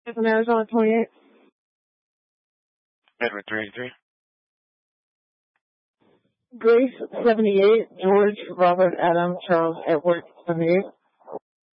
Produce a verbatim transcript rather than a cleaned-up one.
From Arizona twenty-eight. Edward three eighty-three. Grace seventy-eight. George Robert Adam Charles Edward seventy-eight.